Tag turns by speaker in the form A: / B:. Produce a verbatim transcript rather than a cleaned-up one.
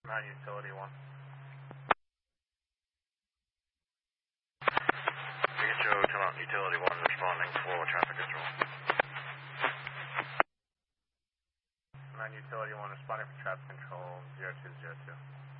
A: nine utility one. Ticket Joe to Mountain Utility one responding for traffic control. nine utility one responding for traffic control zero two zero two.